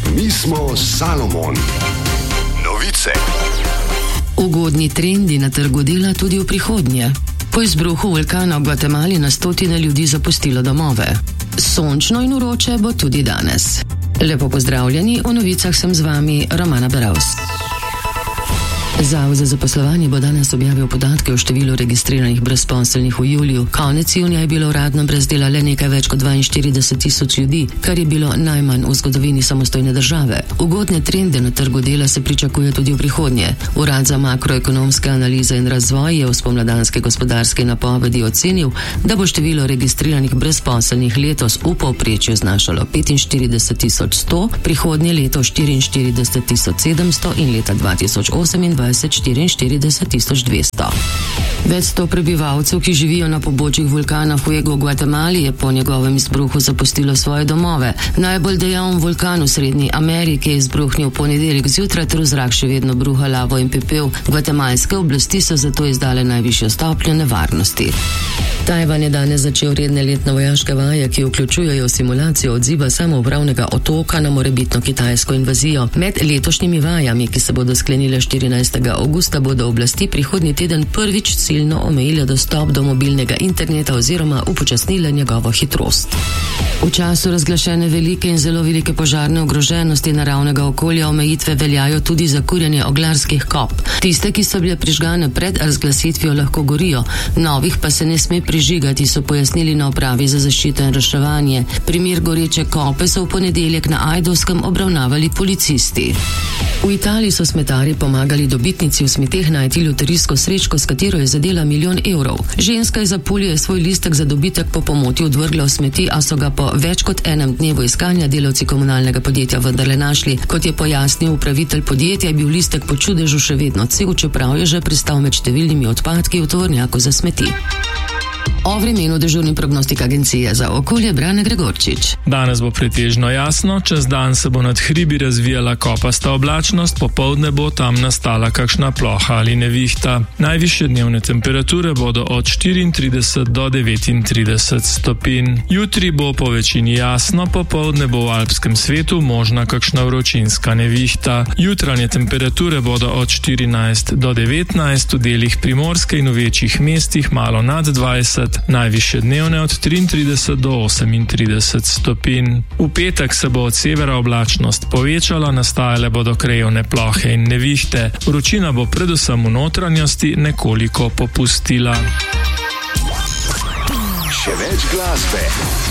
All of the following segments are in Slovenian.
Mi smo Salomon. Novice. Ugodni trendi na trgu dela tudi v prihodnje. Po izbruhu vulkana v Gvatemali na stotine ljudi zapustilo domove. Sončno in vroče bo tudi danes. Lepo pozdravljeni, v novicah sem z vami Romana Beravs. Zavod za zaposlovanje bo danes objavil podatke o številu registriranih brezposelnih v juliju. Konec junija je bilo uradno brez dela le nekaj več kot 42,000 ljudi, kar je bilo najmanj v zgodovini samostojne države. Ugodne trende na trgu dela se pričakuje tudi v prihodnje. Urad za makroekonomske analize in razvoj je v spomladanske gospodarske napovedi ocenil, da bo število registriranih brezposelnih letos v povprečju znašalo 45,100, prihodnje leto 44,700 in leta 2028 44,200. Več 100 prebivalcev, ki živijo na pobočjih vulkana Fuego v Gvatemali, je po njegovem izbruhu zapustilo svoje domove. Najbolj dejaven vulkan v Srednji Ameriki je izbruhnil v ponedeljek zjutraj, ter v zrak še vedno bruha lavo in pepel. Gvatemalske oblasti so zato izdale najvišjo stopnjo nevarnosti. Tajvan je danes začel redne letne vojaške vaje, ki vključujejo simulacijo odziva samoupravnega otoka na morebitno kitajsko invazijo. Med letošnjimi vajami, ki se bodo sklenile 14. avgusta, bodo oblasti prihodnji teden prvič ciljno omejile dostop do mobilnega interneta oziroma upočasnile njegovo hitrost. V času razglašene velike in zelo velike požarne ogroženosti naravnega okolja omejitve veljajo tudi za kurjenje oglarskih kop. Tiste, ki so bile prižgane pred razglasitvijo, lahko gorijo, novih pa se ne sme prižigati, so pojasnili na upravi za zaščito in reševanje. Primer goreče kope so v ponedeljek na Ajdovskem obravnavali policisti. V Italiji so smetarji pomagali dobitnici v smeteh najti loterijsko srečko, s katero je zadela 1 milijon evrov. Ženska iz Apulije je svoj listek za dobitek po pomoti odvrgla v smeti, a so ga po več kot enem dnevu iskanja delavci komunalnega podjetja vendarle našli. Kot je pojasnil upravitelj podjetja, je bil listek po čudežu še vedno cel, čeprav je že pristal med številnimi odpadki v tovornjaku za smeti. O vremenu dežurni prognostik agencije za okolje Brane Gregorčič. Danes bo pretežno jasno, čez dan se bo nad hribi razvijala kopasta oblačnost, popoldne bo tam nastala kakšna ploha ali nevihta. Najvišje dnevne temperature bodo od 34 do 39 stopinj. Jutri bo po večini jasno, popoldne bo v alpskem svetu možna kakšna vročinska nevihta. Jutranje temperature bodo od 14 do 19, v delih Primorske in v večjih mestih malo nad 20, najvišje dnevne od 33 do 38 stopinj. V petek se bo od severa oblačnost povečala, nastajale bodo krajevne plohe in nevihte. Vročina bo predvsem v notranjosti nekoliko popustila. Še več glasbe.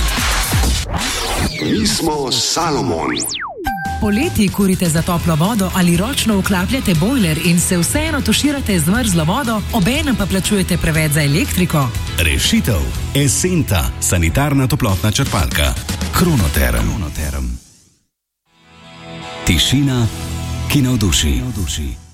Mi smo Salomon. Poleti kurite za toplo vodo ali ročno vklapljate bojler in se vseeno tuširate z mrzlo vodo, obenem pa plačujete preveč za elektriko? Rešitev. Esenta, sanitarna toplotna črpalka. Kronoterm. Tišina, ki navduši.